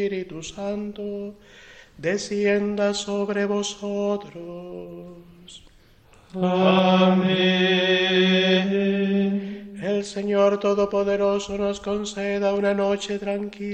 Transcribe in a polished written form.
Espíritu Santo, descienda sobre vosotros. Amén. El Señor Todopoderoso nos conceda una noche tranquila